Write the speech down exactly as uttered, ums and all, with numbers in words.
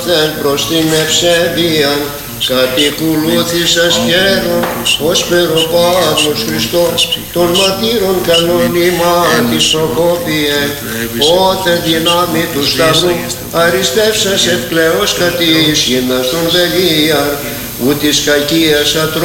προς την ευσέβεια, κατοικουλούθησας καιρόν, ως περοπάγος Χριστό, των ματήρων κανόνιμα της προκόπιε, όθε δυνάμει του σταυρού, αριστεύσας ευκλαίος κατήσχυνας τον Βελίαρ, ου της κακίας ατρό.